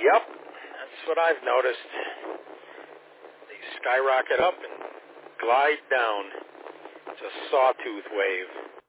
Yep, that's what I've noticed. They skyrocket up and glide down. It's a sawtooth wave.